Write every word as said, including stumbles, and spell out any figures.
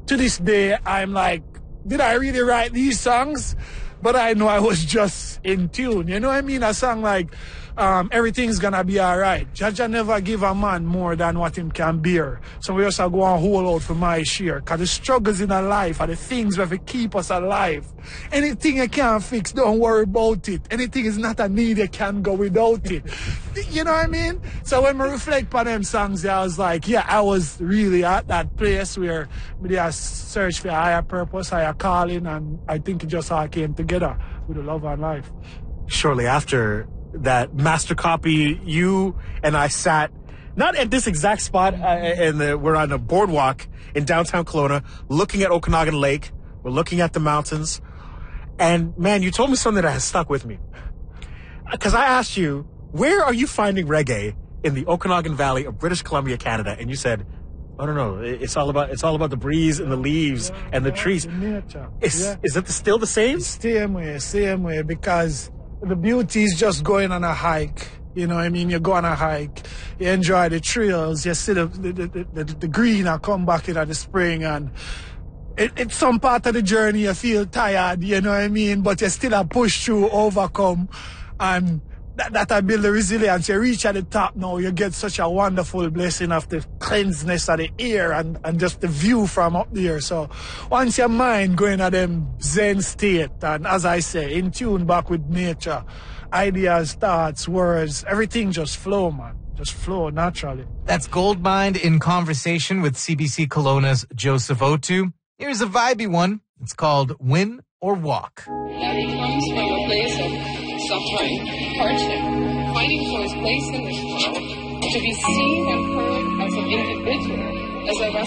to this day, I'm like, did I really write these songs? But I know I was just in tune. You know what I mean? A song like um, Everything's Gonna Be Alright. Jaja never give a man more than what him can bear. So we also go and hold out for my share. Because the struggles in our life are the things that will keep us alive. Anything you can't fix, don't worry about it. Anything is not a need, you can't go without it. You know what I mean? So when I reflect on them songs, I was like, yeah, I was really at that place where I searched for a higher purpose, higher calling, and I think it just all came together with the love and life. Shortly after that master copy, you and I sat, not at this exact spot, uh, and we're on a boardwalk in downtown Kelowna, looking at Okanagan Lake. We're looking at the mountains. And, man, you told me something that has stuck with me. Because I asked you, where are you finding reggae in the Okanagan Valley of British Columbia, Canada? And you said, I don't know. It's all about it's all about the breeze and the leaves yeah, and the yeah, trees. The nature. Is yeah. is it the, still the same? Same way, same way. Because the beauty is just going on a hike. You know what I mean? You go on a hike, you enjoy the trails, you see the the, the, the, the green and come back in the spring, and it, it's some part of the journey you feel tired. You know what I mean? But you still a push through, overcome, and That, that I build the resilience. You reach at the top now, you get such a wonderful blessing of the cleanseness of the air and, and just the view from up there. So once your mind going at them Zen state, and as I say, in tune back with nature, ideas, thoughts, words, everything just flow, man. Just flow naturally. That's Goldmind in conversation with C B C Kelowna's Joseph Otu. Here's a vibey one. It's called Win or Walk. That comes from a place of suffering, hardship, fighting for his place in this world, to be seen and heard as an individual, as a